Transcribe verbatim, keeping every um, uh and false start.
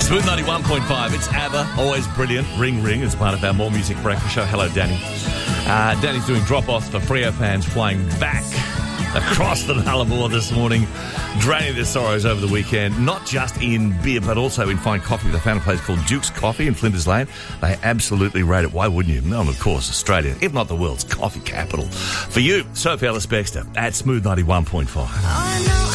Smooth ninety-one point five. It's ABBA, always brilliant. Ring Ring is part of our More Music Breakfast show. Hello, Danny. Uh, Danny's doing drop-offs for Freo fans flying back across the Nullarbor this morning, draining their sorrows over the weekend, not just in beer but also in fine coffee. They found a place called Duke's Coffee in Flinders Lane. They absolutely rate it. Why wouldn't you? No, of course, Australia, if not the world's coffee capital. For you, Sophie Ellis Bextor at Smooth ninety-one point five. I know